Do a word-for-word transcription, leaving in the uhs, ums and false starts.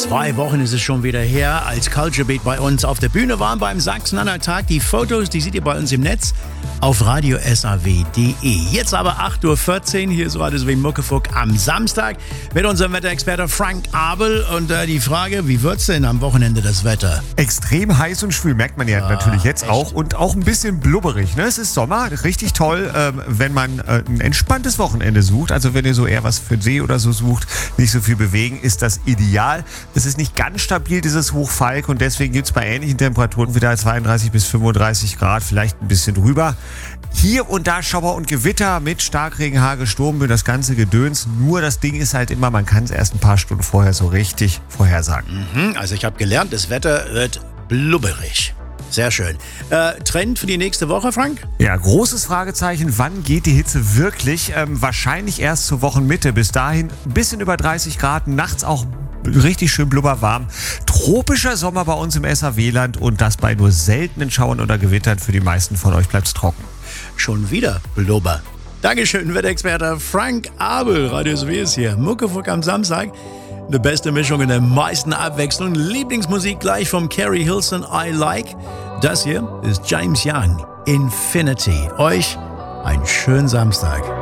Zwei Wochen ist es schon wieder her, als Culture Beat bei uns auf der Bühne war beim Sachsen-Anhalt-Tag. Die Fotos, die seht ihr bei uns im Netz auf radio s a w punkt d e. Jetzt aber acht Uhr vierzehn, hier ist Radio S A W Muckefuck am Samstag mit unserem Wetterexperte Frank Abel. Und äh, die Frage, wie wird's denn am Wochenende das Wetter? Extrem heiß und schwül, merkt man ja, ja natürlich jetzt echt auch. Und auch ein bisschen blubberig. Ne? Es ist Sommer, richtig toll, ähm, wenn man äh, ein entspanntes Wochenende sucht. Also wenn ihr so eher was für den See oder so sucht, nicht so viel bewegen, ist das ideal. Es ist nicht ganz stabil, dieses Hoch Falk, und deswegen gibt es bei ähnlichen Temperaturen wieder zweiunddreißig bis fünfunddreißig Grad, vielleicht ein bisschen drüber. Hier und da Schauer und Gewitter mit Starkregen, Hagel, Sturmböen, das ganze Gedöns. Nur das Ding ist halt immer, man kann es erst ein paar Stunden vorher so richtig vorhersagen. Mhm, also ich habe gelernt, das Wetter wird blubberig. Sehr schön. Äh, Trend für die nächste Woche, Frank? Ja, großes Fragezeichen, wann geht die Hitze wirklich? Ähm, wahrscheinlich erst zur Wochenmitte. Bis dahin ein bisschen über dreißig Grad, nachts auch richtig schön blubberwarm. Tropischer Sommer bei uns im S A W-Land und das bei nur seltenen Schauern oder Gewittern. Für die meisten von euch bleibt es trocken. Schon wieder Blubber. Dankeschön, Wetterexperte Frank Abel. Radio S W ist hier. Muckefuck am Samstag. Eine beste Mischung in der meisten Abwechslung. Lieblingsmusik gleich vom Carrie Hilson, I Like. Das hier ist James Young, Infinity. Euch einen schönen Samstag.